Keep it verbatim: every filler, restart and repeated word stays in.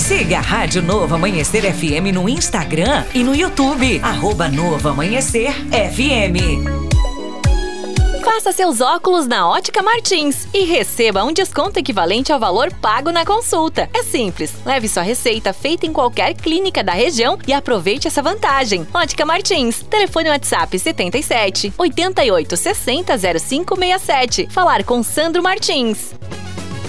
Siga a Rádio Novo Amanhecer F M no Instagram e no YouTube, arroba Novo Amanhecer F M. Faça seus óculos na Ótica Martins e receba um desconto equivalente ao valor pago na consulta. É simples, leve sua receita feita em qualquer clínica da região e aproveite essa vantagem. Ótica Martins, telefone WhatsApp setenta e sete, oitenta e oito, sessenta, zero cinco sessenta e sete. Falar com Sandro Martins.